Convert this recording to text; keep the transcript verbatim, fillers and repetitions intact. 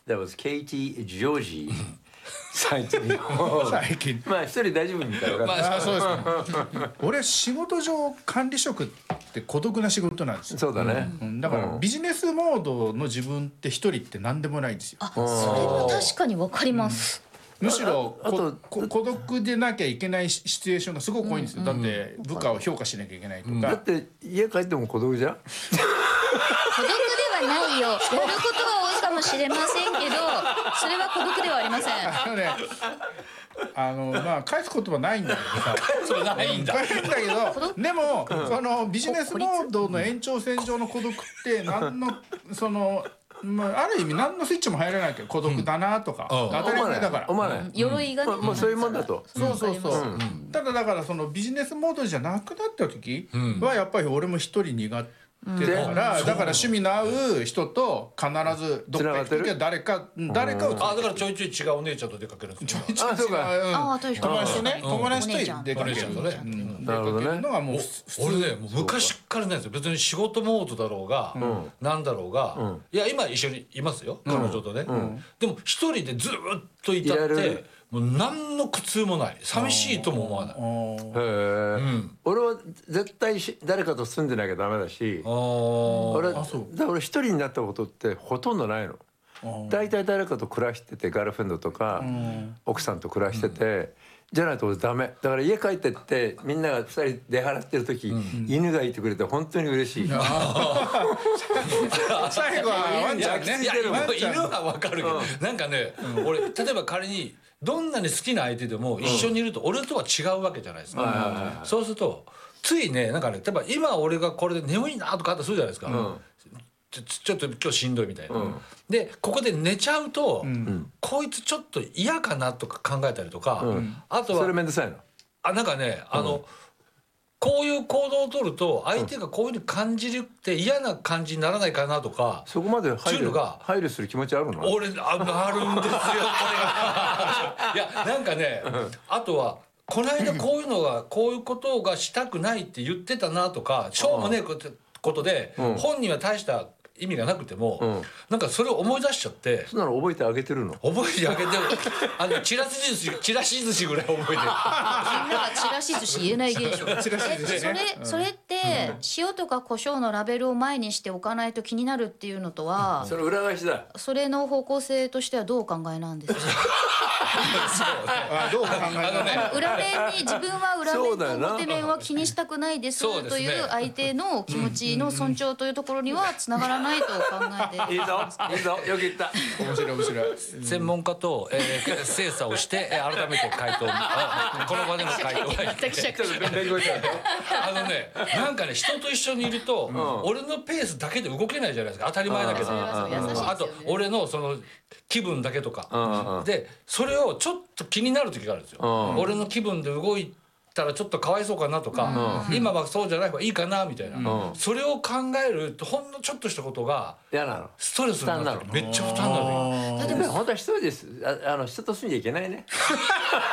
That was Katie Georgie 最近最近まあ一人大丈夫みたいな、 まあ、そうですね俺仕事上管理職って孤独な仕事なんですよ。 そうだね、 うん、だからビジネスモードの自分って一人って何でもないんですよ。 あ、それは確かに分かります、 むしろああとこ孤独でなきゃいけないシチュエーションがすごく多いんですよ、うんうん、だって部下を評価しなきゃいけないとか、うん、 だって家帰っても孤独じゃん孤独ではないよ。やることは多いかもしれませんけど、それは孤独ではありません。 あのね、あのまあ返す言葉ないんだけどさそれないんだ返すんだけどでも、うん、そのビジネスモードの延長線上の孤独って何のそのまあ、ある意味何のスイッチも入らないけど孤独だなとか、うん、当たり前だから思わない、 うん、鎧がね、 まあ、まあそういうもんだと、 そうそうそう、うん、ただだからそのビジネスモードじゃなくなった時はやっぱり俺も一人苦手だから、うん、だから趣味の合う人と必ずどっか行く時は誰か誰かを、 あ、だからちょいちょい違うお姉ちゃんと出かけるんですよ。 ちょいちょい違う、 ああ、確かに友達とね、友達と出かけるとね、 出かけるのがもう俺ね、もう昔からないですよ。別に仕事モードだろうがなんだろうが、いや今一緒にいますよ、彼女とね。でも一人でずっといたってもう何の苦痛もない、寂しいとも思わない。へえ、うん、俺は絶対し誰かと住んでなきゃダメだし、俺だから俺一人になったことってほとんどないの。大体誰かと暮らしてて、ガールフレンドとか奥さんと暮らしてて、うん、じゃないと俺ダメだから。家帰ってってみんながふたり出払ってる時、うん、犬がいてくれて本当に嬉しい。最後はワンちゃんね。 いや犬はわかるけど、うん、なんかね、うん、俺例えば仮にどんなに好きな相手でも一緒にいると俺とは違うわけじゃないですか。そうするとついね、なんかね、例えば今俺がこれで眠いなとかあったりするじゃないですか、うん、ちょ、ちょっと今日しんどいみたいな、うん、でここで寝ちゃうと、うん、こいつちょっと嫌かなとか考えたりとか、うん、あとはそれめんどくさいの。 あ、なんかね、あの、うん、こういう行動を取ると相手がこういうふうに感じるって嫌な感じにならないかなとか、 そこまで配慮が配慮する気持ちあるの？ 俺 あ, あるんですよこれがいやなんかね、あとはこの間こういうのがこういうことがしたくないって言ってたなとか、しょうもねえことで本人は大した意味がなくても、うん、なんかそれを思い出しちゃって。 そんなの覚えてあげてるの？ 覚えてあげてるあのチラシ寿司チラシ寿司ぐらい覚えてる。なんかチラシ寿司言えない現象。チラシ寿司ね。それ、うん、それって、うん、塩とか胡椒のラベルを前にしておかないと気になるっていうのとは、 うん、それ裏返しだ。 それの方向性としてはどうお考えなんですか？ あ、どう考えなのね。 裏面に自分は裏面と表面は気にしたくないですという相手の気持ちの尊重というところにはつながらないと考えて。 いいぞいいぞ、よく言った。 面白い面白い。 専門家と、えー、精査をして、えー、改めて回答この場での回答が全くしゃくあのね、なんかね、人と一緒にいると、うん、俺のペースだけで動けないじゃないですか。当たり前だけど、あ, あと俺のその気分だけとかで、それをちょっと気になる時があるんですよ。俺の気分で動いたらちょっとかわいそうかなとか、うん、今はそうじゃない方がいいかなみたいな、うん、それを考えるとほんのちょっとしたことが嫌なの。 ストレスになる。めっちゃ負担なの。 でも本当は一人です。ああの人と住んじゃいけないね。